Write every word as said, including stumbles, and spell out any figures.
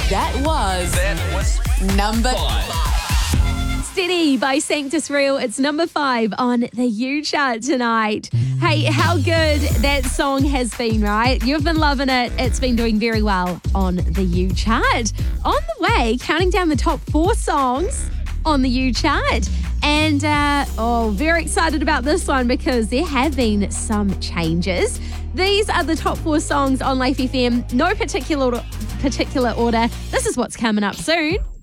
That was, That was number five. Steady by Sanctus Real. It's number five on the U chart tonight. Hey, how good that song has been, right? You've been loving it. It's been doing very well on the U chart. On the way, counting down the top four songs on the U chart. And, uh, oh, very excited about this one because there have been some changes. These are the top four songs on Life F M. No particular particular order. This is what's coming up soon.